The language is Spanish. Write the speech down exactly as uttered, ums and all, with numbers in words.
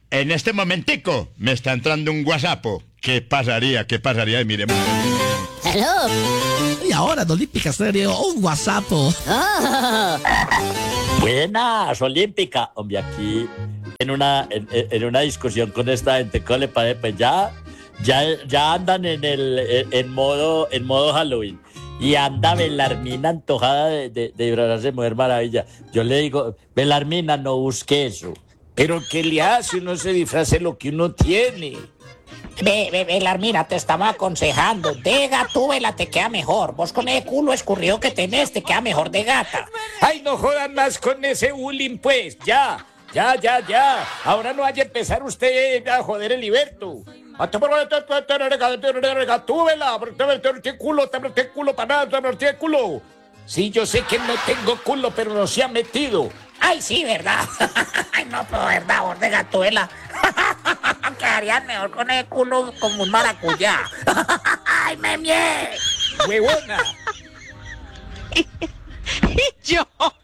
en este momentico me está entrando un WhatsApp. ¿Qué pasaría? ¿Qué pasaría? Y miremos. Hello. Y ahora, Don Olímpica Estéreo, un WhatsApp. Oh. Buenas, Olímpica. Hombre, aquí en una, en, en una discusión con esta gente, ¿cómo le parece? Pues ya, ya, ya andan en el en, en modo en modo Halloween. Y anda Belarmina antojada de, de, de disfrazarse de Mujer Maravilla. Yo le digo, Belarmina, no busque eso. Pero ¿qué le hace? Uno se disfrace lo que uno tiene. Ve, ve, Belarmina, te estaba aconsejando. De Gatúbela te queda mejor. Vos con ese culo escurrido que tenés te queda mejor de gata. Ay, no jodan más con ese bullying, pues. Ya, ya, ya, ya. Ahora no vaya a empezar usted a joder el Liberto. Gatúbela, te culo, te culo para nada, te culo. Sí, yo sé que no tengo culo, pero no se ha metido. Ay, sí, ¿verdad? Ay, no, pero verdad, vos de Gatúbela. Quedarías mejor con el culo como un maracuyá. ¡Ay, me mié! ¡Huevona! Yo.